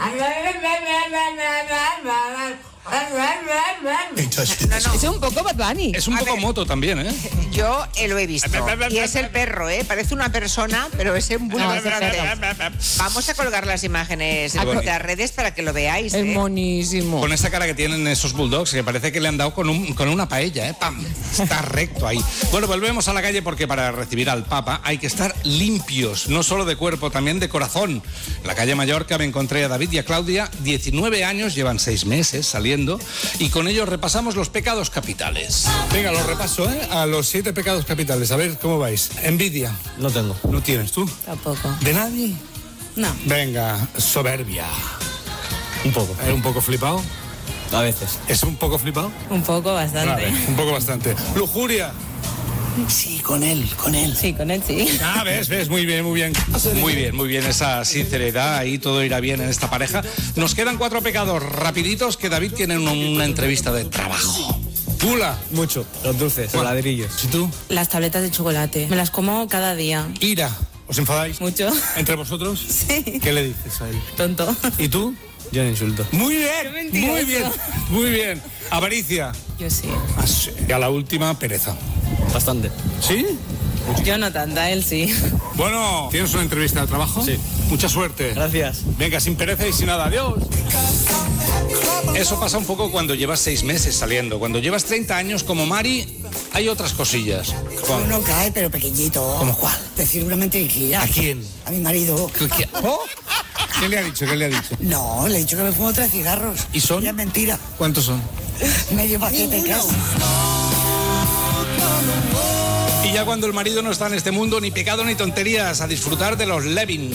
Es un poco Bad Bunny. Es un poco moto también, ¿eh? Yo lo he visto. Y es el perro, ¿eh? Parece una persona, pero es un bulldog. Vamos a colgar las imágenes en las redes para que lo veáis. Es monísimo. Con esa cara que tienen esos bulldogs, que parece que le han dado con una paella, ¿eh? ¡Pam! Está recto ahí. Bueno, volvemos a la calle porque para recibir al Papa hay que estar limpios, no solo de cuerpo, también de corazón. En la calle Mallorca me encontré a David y a Claudia, 19 años, llevan 6 meses saliendo, y con ellos repasamos los pecados capitales. Venga, los repaso, ¿eh? A los 7 pecados capitales. A ver, ¿cómo vais? Envidia. No tengo. ¿No tienes tú? Tampoco. ¿De nadie? No. Venga, soberbia. Un poco. ¿Un poco flipado? A veces. ¿Es un poco flipado? Un poco, bastante. Vale, un poco bastante. Lujuria. Sí, con él. Sí, con él sí. Ah, ves, muy bien. Muy bien, esa sinceridad, ahí todo irá bien en esta pareja. Nos quedan 4 pecados rapiditos que David tiene una entrevista de trabajo. Pula. Mucho. Los dulces, los ladrillos. ¿Y tú? Las tabletas de chocolate. Me las como cada día. Ira. ¿Os enfadáis? Mucho. ¿Entre vosotros? Sí. ¿Qué le dices a él? Tonto. ¿Y tú? Yo no insulto. Muy Qué mentiroso. muy bien. Avaricia. Yo sí. Y a la última, pereza. Bastante. ¿Sí? Yo no tanta, él sí. Bueno, ¿tienes una entrevista de trabajo? Sí. Mucha suerte. Gracias. Venga, sin pereza y sin nada. Adiós. Eso pasa un poco cuando llevas 6 meses saliendo. Cuando llevas 30 años como Mari, hay otras cosillas. Uno cae, pero pequeñito. ¿Cómo cuál? Decir una mentira. ¿A quién? A mi marido. ¿Oh? ¿Qué le ha dicho? No, le he dicho que me fumo 3 cigarros. ¿Y son? Ya es mentira. ¿Cuántos son? Medio paquete casi. Y ya cuando el marido no está en este mundo, ni pecado ni tonterías, a disfrutar de los Levin.